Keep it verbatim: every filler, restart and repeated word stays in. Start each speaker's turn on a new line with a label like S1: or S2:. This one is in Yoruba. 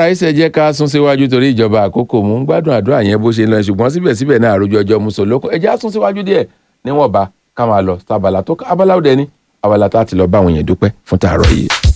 S1: alright ẹ jẹ́ ká sún síwájú torí ìjọba àkókò mú ń gbádùn àdúrà yẹn bó ṣe ń lọ ṣùgbọ́n síbẹ̀síbẹ̀ náà àròjọ ọjọ́ mùsùlùkù ẹ jẹ́ á sún síwájú díẹ̀ níwọ̀nba ká máa lọ sábàlá tó abala ó dẹni abala tá a ti lọ bá àwọn yẹn dúpẹ́ fún tààrọ̀ yìí.